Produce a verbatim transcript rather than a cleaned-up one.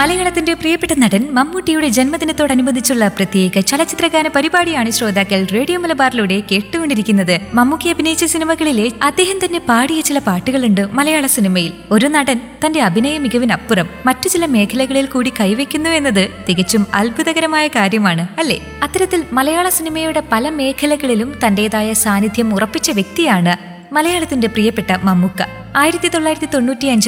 മലയാളത്തിന്റെ പ്രിയപ്പെട്ട നടൻ മമ്മൂട്ടിയുടെ ജന്മദിനത്തോടനുബന്ധിച്ചുള്ള പ്രത്യേക ചലച്ചിത്രഗാന പരിപാടിയാണ് ശ്രോതാക്കൾ റേഡിയോ മലബാറിലൂടെ കേട്ടുകൊണ്ടിരിക്കുന്നത്. മമ്മൂട്ടി അഭിനയിച്ച സിനിമകളിലെ അദ്ദേഹം തന്നെ പാടിയ ചില പാട്ടുകളുണ്ട് മലയാള സിനിമയിൽ. ഒരു നടൻ തന്റെ അഭിനയ മികവിനപ്പുറം മറ്റു ചില മേഖലകളിൽ കൂടി കൈവയ്ക്കുന്നു എന്നത് തികച്ചും അത്ഭുതകരമായ കാര്യമാണ്, അല്ലേ? അത്തരത്തിൽ മലയാള സിനിമയുടെ പല മേഖലകളിലും തന്റേതായ സാന്നിധ്യം ഉറപ്പിച്ച വ്യക്തിയാണ് മലയാളത്തിന്റെ പ്രിയപ്പെട്ട മമ്മൂക്ക. ആയിരത്തി തൊള്ളായിരത്തി തൊണ്ണൂറ്റി അഞ്ചിൽ